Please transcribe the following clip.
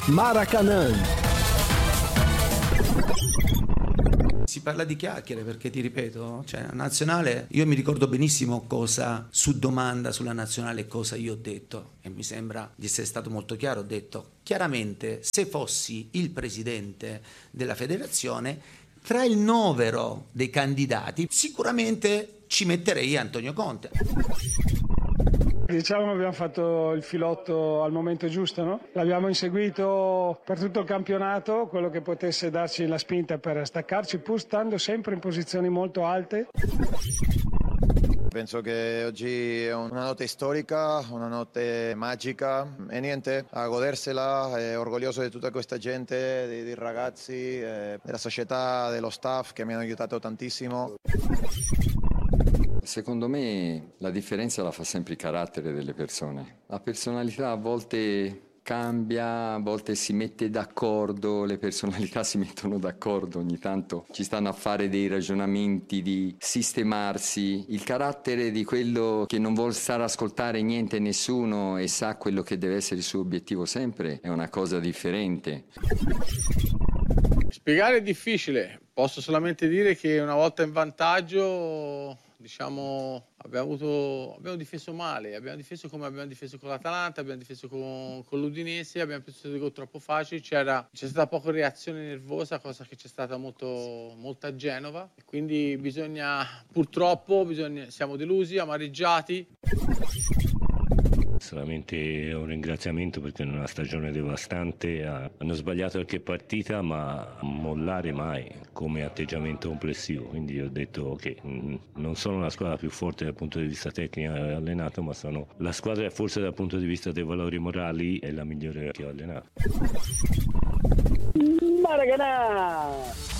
Maracanã. Si parla di chiacchiere perché ti ripeto, cioè la nazionale, io mi ricordo benissimo cosa su domanda sulla nazionale cosa io ho detto e mi sembra di essere stato molto chiaro. Ho detto chiaramente, se fossi il presidente della federazione, tra il novero dei candidati sicuramente ci metterei Antonio Conte. Diciamo che abbiamo fatto il filotto al momento giusto, no? L'abbiamo inseguito per tutto il campionato, quello che potesse darci la spinta per staccarci, pur stando sempre in posizioni molto alte. Penso che oggi è una notte storica, una notte magica e niente, a godersela, è orgoglioso di tutta questa gente, dei ragazzi, della società, dello staff che mi hanno aiutato tantissimo. Secondo me la differenza la fa sempre il carattere delle persone. La personalità a volte cambia, a volte si mette d'accordo, le personalità si mettono d'accordo, ogni tanto ci stanno a fare dei ragionamenti di sistemarsi. Il carattere di quello che non vuol stare a ascoltare niente e nessuno e sa quello che deve essere il suo obiettivo sempre è una cosa differente. Spiegare è difficile, posso solamente dire che una volta in vantaggio, diciamo, abbiamo difeso male, abbiamo difeso come abbiamo difeso con l'Atalanta, abbiamo difeso con l'Udinese, abbiamo preso dei gol troppo facili, c'è stata poca reazione nervosa, cosa che c'è stata molto a Genova, e quindi siamo delusi, amareggiati. Solamente un ringraziamento perché in una stagione devastante hanno sbagliato qualche partita, ma mollare mai come atteggiamento complessivo. Quindi ho detto che non sono la squadra più forte dal punto di vista tecnico che ho allenato, ma sono la squadra che forse dal punto di vista dei valori morali è la migliore che ho allenato. Maracanã!